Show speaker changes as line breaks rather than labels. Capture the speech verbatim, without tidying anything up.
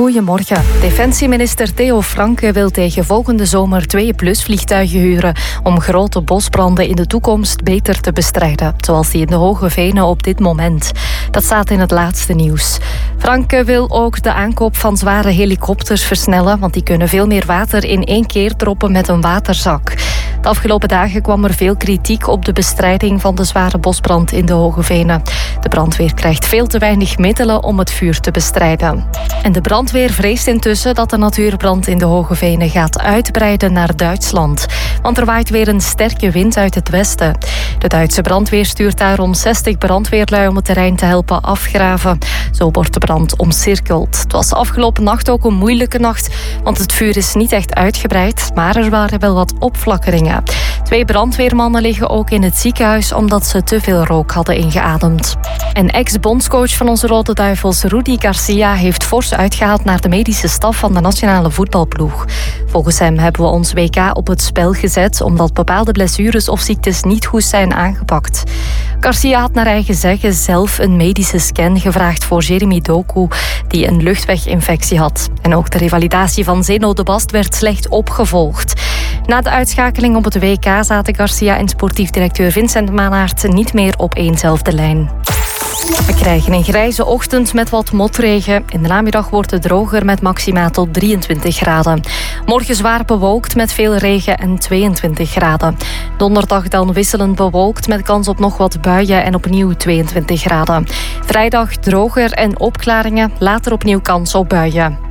Goedemorgen. Defensieminister Theo Franke wil tegen volgende zomer twee plus-vliegtuigen huren om grote bosbranden in de toekomst beter te bestrijden, zoals die in de Hoge Venen op dit moment. Dat staat in het laatste nieuws. Franke wil ook de aankoop van zware helikopters versnellen, want die kunnen veel meer water in één keer droppen met een waterzak. De afgelopen dagen kwam er veel kritiek op de bestrijding van de zware bosbrand in de Hoge Venen. De brandweer krijgt veel te weinig middelen om het vuur te bestrijden. En de brandweer vreest intussen dat de natuurbrand in de Hoge Venen gaat uitbreiden naar Duitsland. Want er waait weer een sterke wind uit het westen. De Duitse brandweer stuurt daarom zestig brandweerlui om het terrein te helpen afgraven. Zo wordt de brand omcirkeld. Het was afgelopen nacht ook een moeilijke nacht, want het vuur is niet echt uitgebreid, maar er waren wel wat opflakkeringen. Twee brandweermannen liggen ook in het ziekenhuis omdat ze te veel rook hadden ingeademd. En ex-bondscoach van onze Rode Duivels, Rudi Garcia, heeft fors uitgehaald naar de medische staf van de nationale voetbalploeg. Volgens hem hebben we ons W K op het spel gezet omdat bepaalde blessures of ziektes niet goed zijn aangepakt. Garcia had naar eigen zeggen zelf een medische scan gevraagd voor Jeremy Doku, die een luchtweginfectie had. En ook de revalidatie van Zeno de Bast werd slecht opgevolgd. Na de uitschakeling op het W K zaten Garcia en sportief directeur Vincent Maanaert niet meer op éénzelfde lijn. We krijgen een grijze ochtend met wat motregen. In de namiddag wordt het droger met maxima tot drieëntwintig graden. Morgen zwaar bewolkt met veel regen en tweeëntwintig graden. Donderdag dan wisselend bewolkt met kans op nog wat buien en opnieuw tweeëntwintig graden. Vrijdag droger en opklaringen, later opnieuw kans op buien.